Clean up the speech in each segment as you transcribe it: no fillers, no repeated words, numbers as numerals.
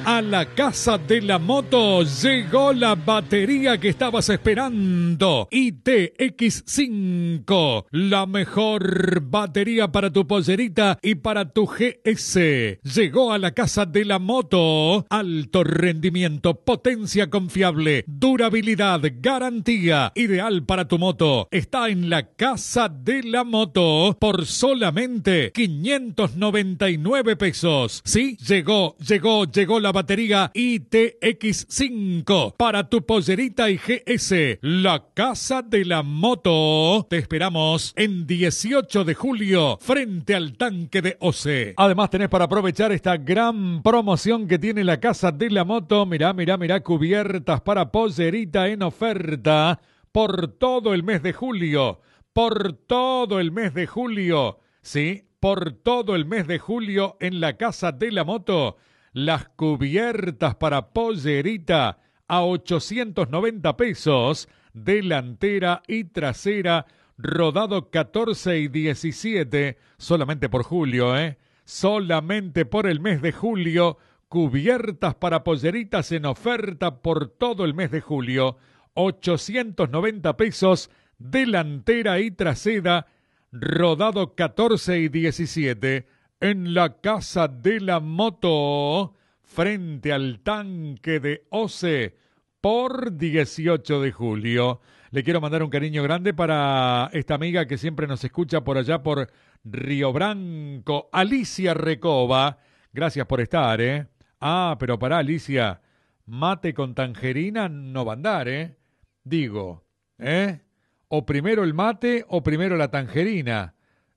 A la casa de la moto llegó la batería que estabas esperando. ITX5, la mejor batería para tu pollerita y para tu GS. Llegó a la casa de la moto. Alto rendimiento, potencia confiable, durabilidad, garantía. Ideal para tu moto. Está en la casa de la moto por solamente 599 pesos. Sí, llegó la batería ITX5 para tu pollerita y GS. La casa de la moto. Te esperamos en 18 de julio frente al tanque de OCE. Además tenés para aprovechar esta gran promoción que tiene la casa de la moto. Mirá, cubiertas para pollerita en oferta por todo el mes de julio. Por todo el mes de julio. Sí, por todo el mes de julio en la casa de la moto. Las cubiertas para pollerita a 890 pesos, delantera y trasera, rodado 14 y 17, solamente por julio, solamente por el mes de julio, cubiertas para polleritas en oferta por todo el mes de julio, 890 pesos, delantera y trasera, rodado 14 y 17, en la casa de la moto, frente al tanque de OCE, por 18 de julio. Le quiero mandar un cariño grande para esta amiga que siempre nos escucha por allá por Río Branco, Alicia Recoba. Gracias por estar, pero pará, Alicia, mate con tangerina no va a andar, Digo, o primero el mate o primero la tangerina.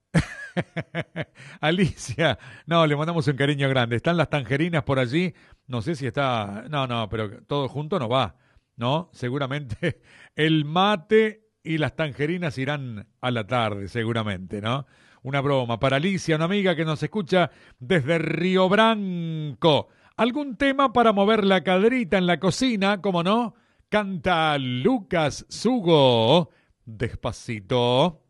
Alicia, no, le mandamos un cariño grande. Están las tangerinas por allí. No sé si está... No, pero todo junto no va, ¿no? Seguramente el mate y las tangerinas irán a la tarde, seguramente, ¿no? Una broma para Alicia, una amiga que nos escucha desde Río Branco. ¿Algún tema para mover la caderita en la cocina? ¿Cómo no? Canta Lucas Sugo. Despacito.